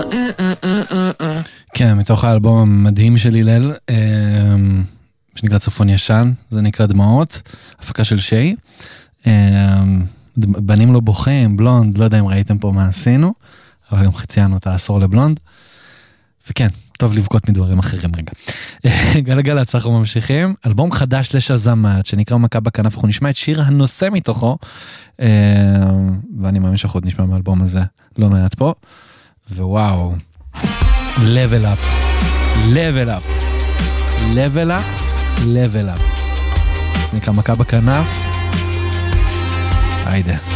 כן, מתוך האלבום המדהים של הלל, שנקרא צפון ישן, זה נקרא דמעות, הפקה של שי. בנים לא בוכים, בלונד, לא יודע אם ראיתם פה מה עשינו, אבל גם חציינו את העשור לבלונד. וכן, טוב לבכות מדברים אחרים רגע. גלגלצ, אנחנו ממשיכים. אלבום חדש לשזמת, שנקרא מכה בכנף, אנחנו נשמע את שיר הנושא מתוכו, ואני מאמין שאנחנו עוד נשמע מהאלבום הזה לא מעט פה, ווואו, level up, level up, level up, level up. זה נקרא מכה בכנף. היידה.